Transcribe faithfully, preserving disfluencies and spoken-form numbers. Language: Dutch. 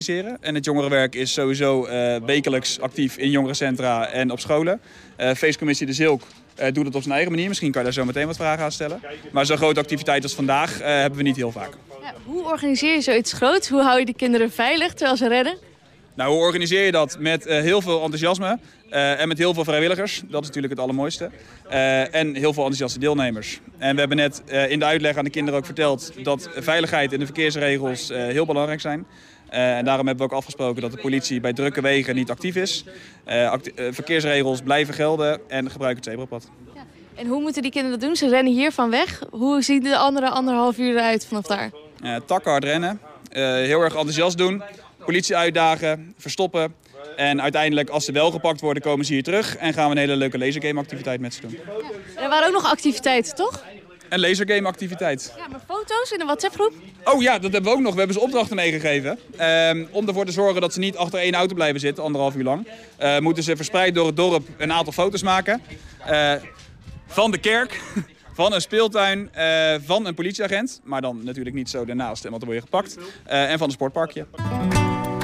En het jongerenwerk is sowieso uh, wekelijks actief in jongerencentra en op scholen. Uh, Feestcommissie De Zilk uh, doet het op zijn eigen manier. Misschien kan je daar zo meteen wat vragen aan stellen. Maar zo'n grote activiteit als vandaag uh, hebben we niet heel vaak. Ja, hoe organiseer je zoiets groots? Hoe hou je de kinderen veilig terwijl ze rennen? Nou, hoe organiseer je dat? Met uh, heel veel enthousiasme uh, en met heel veel vrijwilligers. Dat is natuurlijk het allermooiste. Uh, en heel veel enthousiaste deelnemers. En we hebben net uh, in de uitleg aan de kinderen ook verteld dat veiligheid en de verkeersregels uh, heel belangrijk zijn. Uh, en daarom hebben we ook afgesproken dat de politie bij drukke wegen niet actief is. Uh, acti uh, verkeersregels blijven gelden en gebruik het zebrapad. Ja. En hoe moeten die kinderen dat doen? Ze rennen hiervan weg. Hoe ziet de andere anderhalf uur eruit vanaf daar? Uh, takhard rennen, uh, heel erg enthousiast doen, politie uitdagen, verstoppen. En uiteindelijk, als ze wel gepakt worden, komen ze hier terug en gaan we een hele leuke lasergame-activiteit met ze doen. Ja. Er waren ook nog activiteiten, toch? Een lasergame-activiteit. Ja, maar foto's in de WhatsApp-groep? Oh ja, dat hebben we ook nog. We hebben ze opdrachten meegegeven. Um, om ervoor te zorgen dat ze niet achter één auto blijven zitten, anderhalf uur lang. Uh, moeten ze verspreid door het dorp een aantal foto's maken. Uh, van de kerk, van een speeltuin, uh, van een politieagent. Maar dan natuurlijk niet zo daarnaast, want dan word je gepakt. Uh, en van een sportparkje.